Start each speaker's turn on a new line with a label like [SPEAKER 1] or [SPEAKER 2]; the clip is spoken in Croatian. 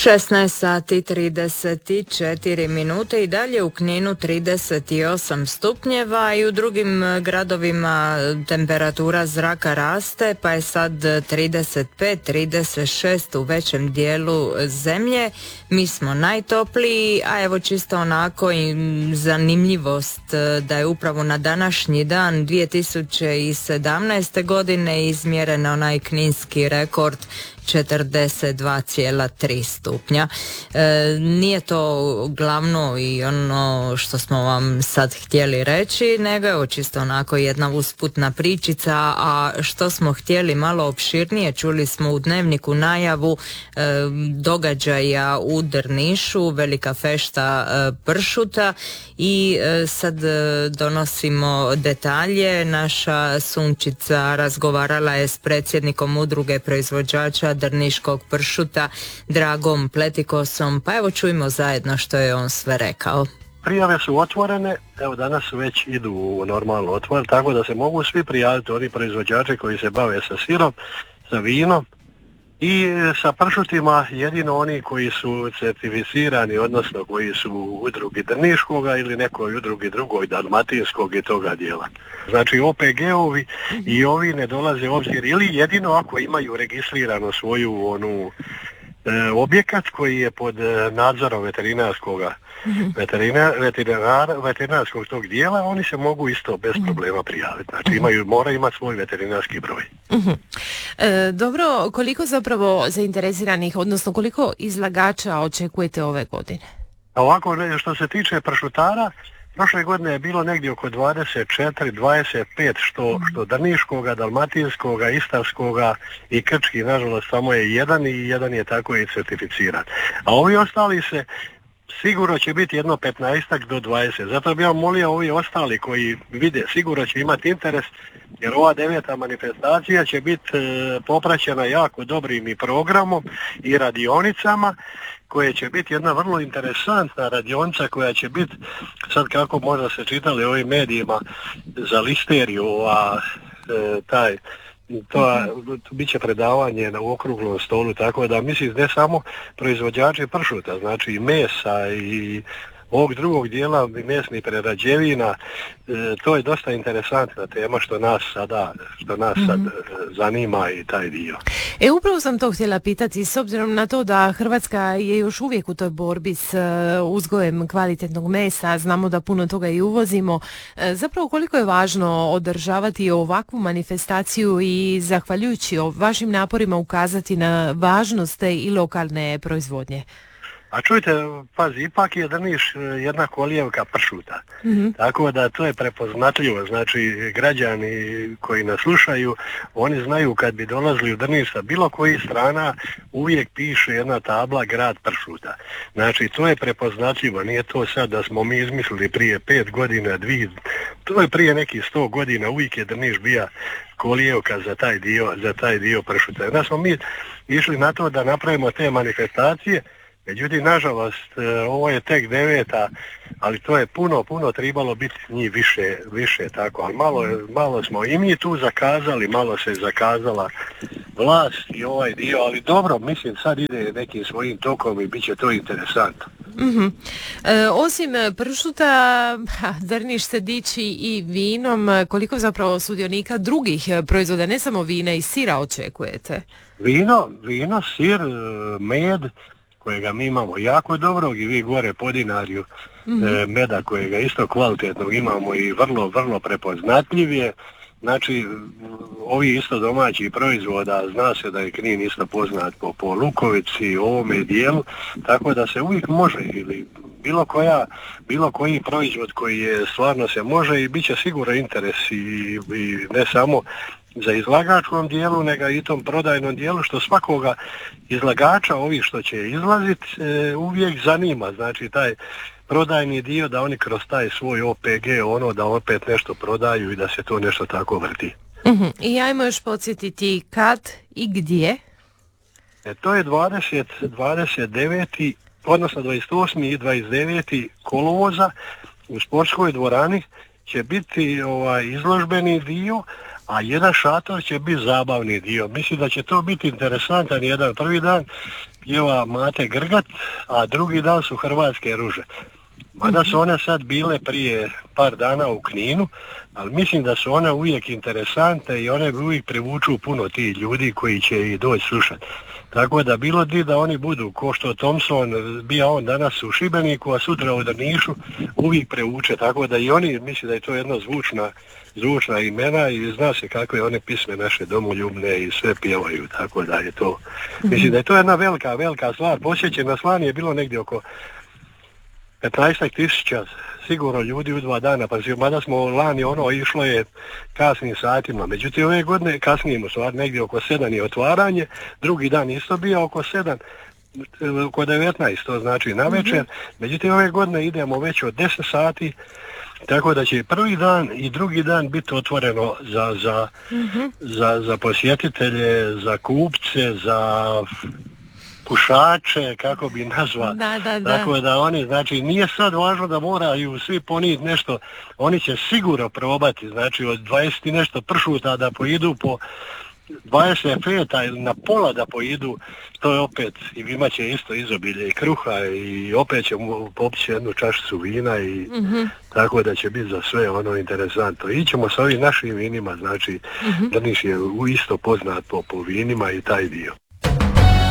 [SPEAKER 1] 16 sati 34 minute i dalje u Kninu 38 stupnjeva i u drugim gradovima temperatura zraka raste, pa je sad 35, 36 u većem dijelu zemlje. Mi smo najtopliji, a evo čisto onako i zanimljivost da je upravo na današnji dan 2017. godine izmjeren onaj kninski rekord 42,3 stupnja. Nije to glavno i ono što smo vam sad htjeli reći, nego je čisto onako jedna usputna pričica, a što smo htjeli malo opširnije, čuli smo u Dnevniku najavu događaja u Drnišu, velika fešta pršuta i sad donosimo detalje. Naša Sunčica razgovarala je s predsjednikom udruge proizvođača drniškog pršuta Dragom Pletikosom, pa evo čujmo zajedno što je on sve rekao.
[SPEAKER 2] Prijave su otvorene, evo danas već idu u normalno otvor, tako da se mogu svi prijaviti, oni proizvođači koji se bave sa sirom, sa vinom i sa pršutima, jedino oni koji su certificirani, odnosno koji su u udrugi drniškoga ili nekoj udrugi drugoj dalmatinskog i toga dijela. Znači OPG-ovi i ovi ne dolaze u obzir ili jedino ako imaju registrirano svoju objekat koji je pod nadzorom veterinarskog tog dijela, oni se mogu isto bez problema prijaviti. Znači mora imati svoj veterinarski broj.
[SPEAKER 3] Dobro, koliko zapravo zainteresiranih, odnosno koliko izlagača očekujete ove godine?
[SPEAKER 2] Ovako, što se tiče pršutara, prošle godine je bilo negdje oko 24-25 što drniškoga, dalmatinskoga, istarskoga i krčki, nažalost samo je jedan i jedan je tako i certificiran. A ovi ostali se sigurno će biti jedno 15 do 20. Zato bi ja molio ovi ostali koji vide, sigurno će imati interes, jer ova 9. manifestacija će biti popraćena jako dobrim i programom i radionicama, koje će biti jedna vrlo interesantna radionica koja će biti, sad kako možda se čitali ovim medijima za listeriju, bit će predavanje na okruglom stolu, tako da mislim ne samo proizvođači pršuta, znači i mesa i ovog drugog dijela mesnih prerađevina, to je dosta interesantna tema što nas sad zanima i taj dio.
[SPEAKER 3] Upravo sam to htjela pitati, s obzirom na to da Hrvatska je još uvijek u toj borbi s uzgojem kvalitetnog mesa, znamo da puno toga i uvozimo. Zapravo koliko je važno održavati ovakvu manifestaciju i zahvaljujući vašim naporima ukazati na važnost te i lokalne proizvodnje?
[SPEAKER 2] A čujte, pazi, ipak je Drniš jedna kolijevka pršuta, tako da to je prepoznatljivo, znači građani koji nas slušaju, oni znaju kad bi dolazili u Drniš sa bilo kojih strana, uvijek piše jedna tabla grad pršuta. Znači to je prepoznatljivo, nije to sad da smo mi izmislili prije 5 godina, 2, to je prije nekih 100 godina, uvijek je Drniš bija kolijevka za taj dio pršuta. Da smo mi išli na to da napravimo te manifestacije. Međutim, nažalost, ovo je tek 9. ali to je puno trebalo biti njih više tako, ali malo smo i mi tu zakazali, malo se zakazala vlast i ovaj dio, ali dobro, mislim sad ide nekim svojim tokom i bit će to interesantno.
[SPEAKER 3] Osim pršuta, Drniš se diči i vinom, koliko zapravo sudionika drugih proizvoda, ne samo vina i sira očekujete?
[SPEAKER 2] Vino, sir, med, kojega mi imamo jako dobrog i vi gore po Dinarju meda kojega isto kvalitetnog imamo i vrlo prepoznatljiv je. Znači, ovi isto domaći proizvoda, zna se da je Knin isto poznat po lukovici, ovome dijelu, tako da se uvijek može ili bilo koji proizvod koji je stvarno se može i bit će sigurno interes i ne samo za izlagačkom dijelu, nego i tom prodajnom dijelu, što svakoga izlagača, ovih što će izlaziti, uvijek zanima. Znači, taj prodajni dio, da oni kroz taj svoj OPG, da opet nešto prodaju i da se to nešto tako vrti.
[SPEAKER 3] I ajmo još podsjetiti kad i gdje?
[SPEAKER 2] To je 29. odnosno 28. i 29. kolovoza u sportskoj dvorani će biti izložbeni dio, a jedan šator će biti zabavni dio. Mislim da će to biti interesantan jedan prvi dan, pjeva Mate Grgat, a drugi dan su Hrvatske ruže. Mada su one sad bile prije par dana u Kninu, ali mislim da su one uvijek interesante i one uvijek privuču puno tih ljudi koji će ih doći slušati. Tako da bilo di da oni budu, ko što Thompson, bija on danas u Šibeniku, a sutra u Drnišu, uvijek prevuče. Tako da i oni, mislim da je to jedno zvučna imena i zna se kakve one pisme naše domoljubne i sve pjevaju. Tako da je to, mislim da je to jedna velika stvar. Posjećena Slani je bilo negdje oko 15.000 sigurno ljudi u 2 dana, pa mada smo lani išlo je kasnim satima, međutim ove godine kasnijemo stvar, negdje oko 7 je otvaranje, drugi dan isto bio oko 7, oko 19, to znači na večer, međutim ove godine idemo već od 10 sati, tako da će prvi dan i drugi dan biti otvoreno za posjetitelje, za kupce, za pušače, kako bi nazvao. Tako da oni, znači, nije sad važno da moraju svi ponijeti nešto, oni će sigurno probati, znači od 20 i nešto pršuta da poidu po 20 feta ili na pola da poidu, to je opet, i imat će isto izobilje i kruha i opet će popiti jednu čašicu vina i tako da će biti za sve interesantno. Ićemo sa ovim našim vinima, znači Drniš je isto poznat po vinima i taj dio.